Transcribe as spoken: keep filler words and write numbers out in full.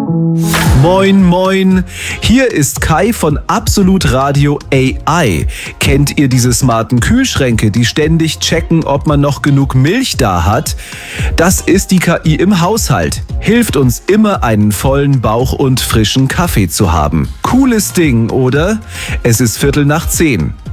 Moin, moin. Hier ist Kai von Absolut Radio A I. Kennt ihr diese smarten Kühlschränke, die ständig checken, ob man noch genug Milch da hat? Das ist die K I im Haushalt. Hilft uns immer, einen vollen Bauch und frischen Kaffee zu haben. Cooles Ding, oder? Es ist Viertel nach zehn.